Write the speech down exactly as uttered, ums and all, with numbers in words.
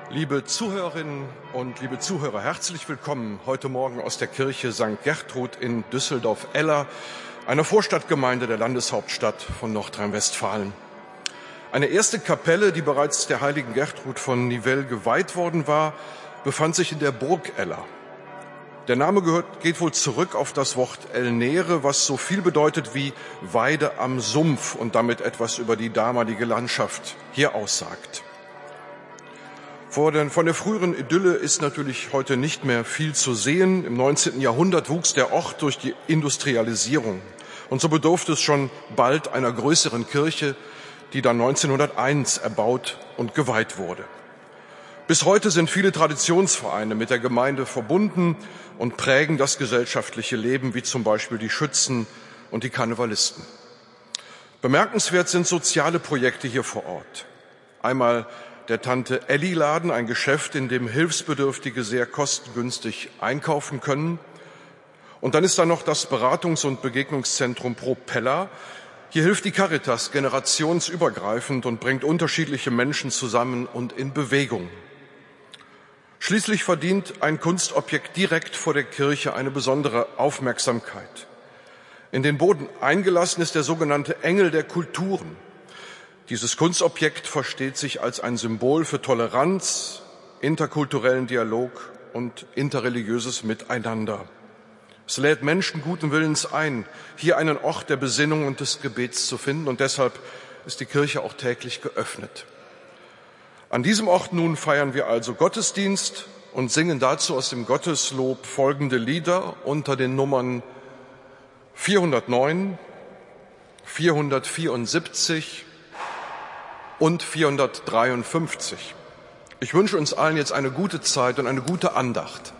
Liebe Zuhörerinnen und liebe Zuhörer, herzlich willkommen heute Morgen aus der Kirche Sankt Gertrud in Düsseldorf-Eller, einer Vorstadtgemeinde der Landeshauptstadt von Nordrhein-Westfalen. Eine erste Kapelle, die bereits der heiligen Gertrud von Nivelles geweiht worden war, befand sich in der Burg Eller. Der Name gehört, geht wohl zurück auf das Wort Elnere, was so viel bedeutet wie Weide am Sumpf und damit etwas über die damalige Landschaft hier aussagt. Von der früheren Idylle ist natürlich heute nicht mehr viel zu sehen. Im neunzehnten Jahrhundert wuchs der Ort durch die Industrialisierung. Und so bedurfte es schon bald einer größeren Kirche, die dann neunzehnhunderteins erbaut und geweiht wurde. Bis heute sind viele Traditionsvereine mit der Gemeinde verbunden und prägen das gesellschaftliche Leben, wie zum Beispiel die Schützen und die Karnevalisten. Bemerkenswert sind soziale Projekte hier vor Ort. Einmal der Tante Elli Laden, ein Geschäft, in dem Hilfsbedürftige sehr kostengünstig einkaufen können. Und dann ist da noch das Beratungs- und Begegnungszentrum Propeller. Hier hilft die Caritas generationsübergreifend und bringt unterschiedliche Menschen zusammen und in Bewegung. Schließlich verdient ein Kunstobjekt direkt vor der Kirche eine besondere Aufmerksamkeit. In den Boden eingelassen ist der sogenannte Engel der Kulturen. Dieses Kunstobjekt versteht sich als ein Symbol für Toleranz, interkulturellen Dialog und interreligiöses Miteinander. Es lädt Menschen guten Willens ein, hier einen Ort der Besinnung und des Gebets zu finden, und deshalb ist die Kirche auch täglich geöffnet. An diesem Ort nun feiern wir also Gottesdienst und singen dazu aus dem Gotteslob folgende Lieder unter den Nummern vierhundertneun, vierhundertvierundsiebzig und vierhundertdreiundfünfzig. Ich wünsche uns allen jetzt eine gute Zeit und eine gute Andacht.